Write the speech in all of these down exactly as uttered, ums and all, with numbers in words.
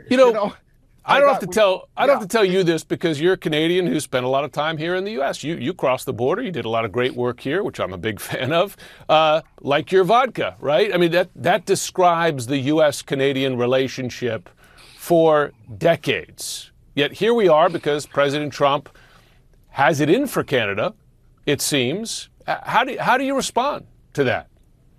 You You know, know, I I don't have got to we, tell I don't yeah. have to tell you this because you're a Canadian who spent a lot of time here in the U S. You you crossed the border. You did a lot of great work here, which I'm a big fan of. Uh, like your vodka, right? I mean that that describes the U S Canadian relationship for decades. Yet here we are because President Trump has it in for Canada. It seems. Uh, How do how do you respond to that?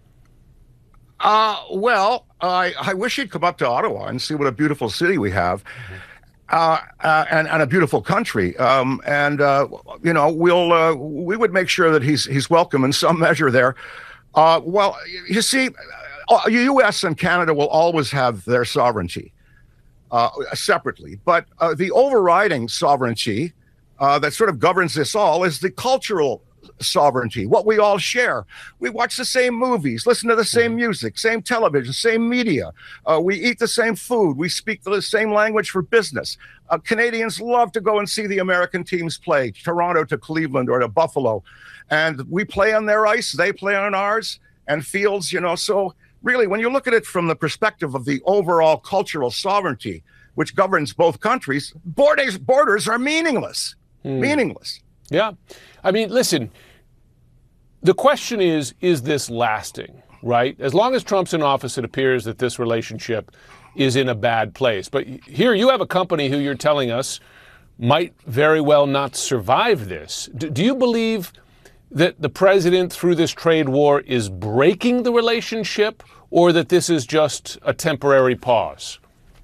Uh, well, I I wish he'd come up to Ottawa and see what a beautiful city we have. Uh, uh, and, and a beautiful country. Um, and uh, you know, we'll uh, we would make sure that he's he's welcome in some measure there. Uh, well, you see, uh, U S and Canada will always have their sovereignty uh, separately, but uh, the overriding sovereignty uh, that sort of governs this all is the cultural sovereignty, what we all share. We watch the same movies, listen to the same music, same television, same media. Uh, we eat the same food. We speak the same language for business. Uh, Canadians love to go and see the American teams play, Toronto to Cleveland or to Buffalo. And we play on their ice, they play on ours, and fields, you know. So really, when you look at it from the perspective of the overall cultural sovereignty, which governs both countries, borders, borders are meaningless, Hmm. meaningless. Yeah. I mean, listen, the question is, is this lasting, right? As long as Trump's in office, it appears that this relationship is in a bad place. But here you have a company who you're telling us might very well not survive this. Do, do you believe that the president, through this trade war, is breaking the relationship, or that this is just a temporary pause?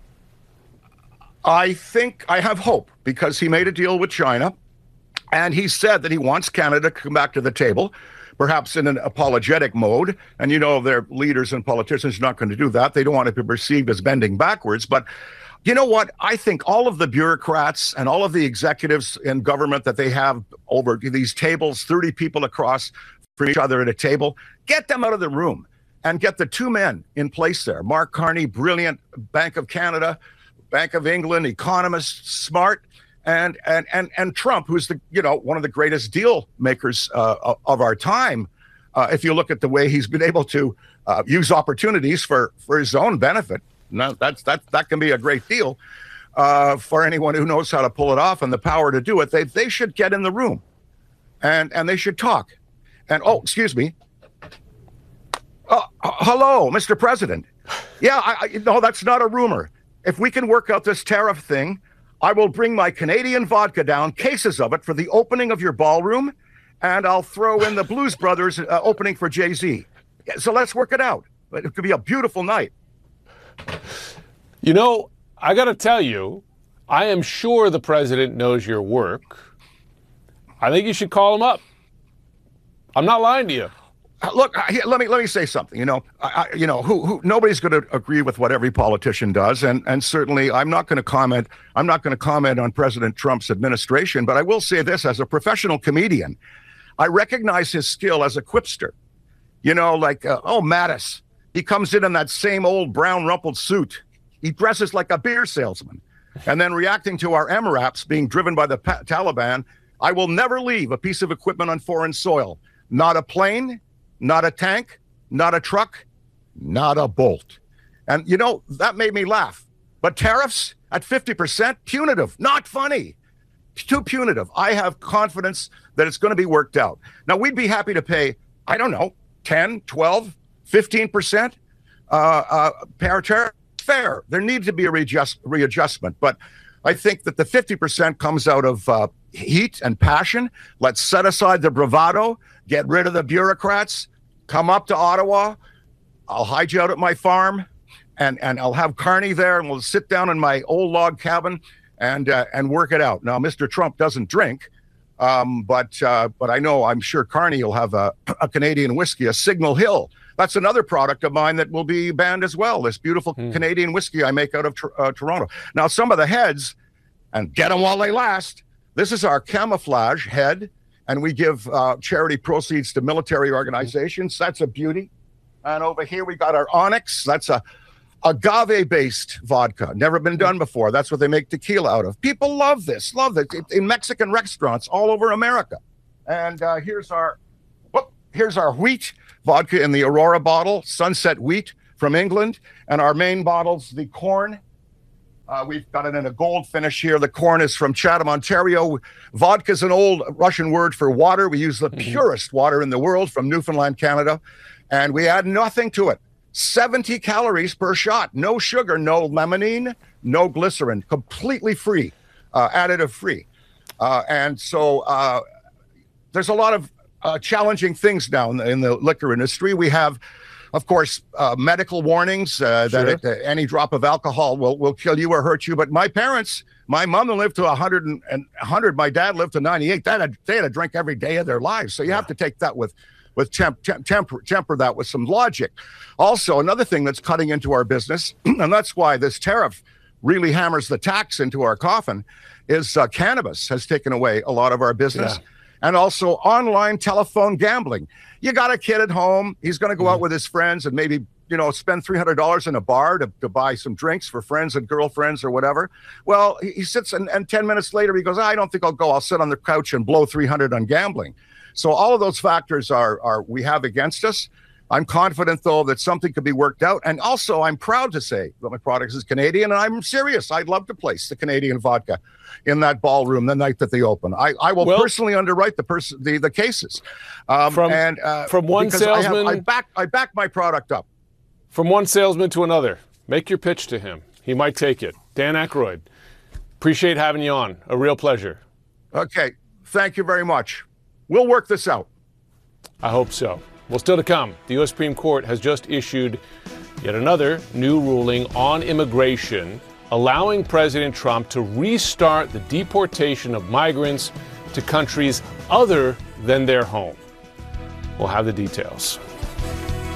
I think I have hope because he made a deal with China. And he said that he wants Canada to come back to the table, perhaps in an apologetic mode. And you know, their leaders and politicians are not going to do that. They don't want to be perceived as bending backwards. But you know what? I think all of the bureaucrats and all of the executives in government that they have over these tables, thirty people across from each other at a table, get them out of the room and get the two men in place there. Mark Carney, brilliant, Bank of Canada, Bank of England, economist, smart. And and and and Trump, who's the you know one of the greatest deal makers uh, of our time, uh, if you look at the way he's been able to uh, use opportunities for for his own benefit, now that's that that can be a great deal uh, for anyone who knows how to pull it off and the power to do it. They they should get in the room, and and they should talk. And oh, excuse me. Uh, hello, Mister President. Yeah, I, I, no, that's not a rumor. If we can work out this tariff thing, I will bring my Canadian vodka down, cases of it, for the opening of your ballroom, and I'll throw in the Blues Brothers uh, opening for Jay-Z. So let's work it out. It could be a beautiful night. You know, I got to tell you, I am sure the president knows your work. I think you should call him up. I'm not lying to you. Uh, Look, I- let me let me say something. You know, I, I- you know, who, who nobody's going to agree with what every politician does, and and certainly I'm not going to comment. I'm not going to comment on President Trump's administration, but I will say this: as a professional comedian, I recognize his skill as a quipster. You know, like uh, oh, Mattis, he comes in in that same old brown rumpled suit. He dresses like a beer salesman, and then reacting to our M RAPs being driven by the pa- Taliban, I will never leave a piece of equipment on foreign soil. Not a plane. Not a tank, not a truck, not a bolt. And, you know, that made me laugh. But tariffs at fifty percent, punitive, not funny, too punitive. I have confidence that it's going to be worked out. Now, we'd be happy to pay, I don't know, ten, twelve, fifteen percent uh, uh, pair tariff. Fair. There needs to be a readjust, readjustment. But I think that the fifty percent comes out of uh, heat and passion. Let's set aside the bravado, get rid of the bureaucrats. Come up to Ottawa. I'll hide you out at my farm, and, and I'll have Carney there, and we'll sit down in my old log cabin and uh, and work it out. Now, Mister Trump doesn't drink, um, but uh, but I know I'm sure Carney will have a, a Canadian whiskey, a Signal Hill. That's another product of mine that will be banned as well. This beautiful mm. Canadian whiskey I make out of uh, Toronto. Now, some of the heads, and get them while they last. This is our camouflage head. And we give uh, charity proceeds to military organizations. That's a beauty. And over here we got our Onyx. That's a agave-based vodka. Never been done before. That's what they make tequila out of. People love this, love it. It in Mexican restaurants all over America. And uh, here's our, whoop, here's our wheat vodka in the Aurora bottle, Sunset Wheat from England. And our main bottles, the corn Uh, we've got it in a gold finish here. The corn is from Chatham, Ontario. Vodka is an old Russian word for water. We use the mm-hmm. purest water in the world from Newfoundland, Canada. And we add nothing to it. seventy calories per shot. No sugar, no limonene, no glycerin. Completely free, uh, additive free. Uh, and so uh, there's a lot of uh, challenging things now in the, in the liquor industry. We have, of course, uh, medical warnings uh, sure. that it, uh, any drop of alcohol will, will kill you or hurt you. But my parents, my mom lived to one hundred, and one hundred. My dad lived to ninety-eight. They had, a, they had a drink every day of their lives. So you yeah. have to take that with, with temp, temp, temper, temper that with some logic. Also, another thing that's cutting into our business, and that's why this tariff really hammers the tax into our coffin, is uh, cannabis has taken away a lot of our business. Yeah. And also online telephone gambling. You got a kid at home. He's going to go mm-hmm. out with his friends and maybe, you know, spend three hundred dollars in a bar to, to buy some drinks for friends and girlfriends or whatever. Well, he, he sits and, and ten minutes later, he goes, I don't think I'll go. I'll sit on the couch and blow three hundred on gambling. So all of those factors are, are we have against us. I'm confident, though, that something could be worked out. And also, I'm proud to say that my product is Canadian, and I'm serious. I'd love to place the Canadian vodka in that ballroom the night that they open. I, I will well, personally underwrite the, pers- the the cases. Um, from and, uh, from one salesman, I, have, I, back, I back my product up. From one salesman to another. Make your pitch to him. He might take it. Dan Aykroyd, appreciate having you on. A real pleasure. Okay. Thank you very much. We'll work this out. I hope so. Well, still to come, the U S Supreme Court has just issued yet another new ruling on immigration, allowing President Trump to restart the deportation of migrants to countries other than their home. We'll have the details.